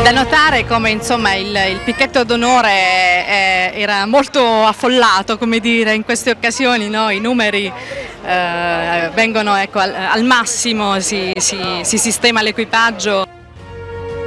Da notare come insomma il picchetto d'onore era molto affollato, come dire, in queste occasioni, no? I numeri vengono, ecco, al massimo, si sistema l'equipaggio.